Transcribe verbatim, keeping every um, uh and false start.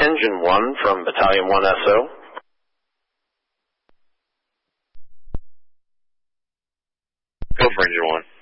Engine one from Battalion one S O. Go for Engine one.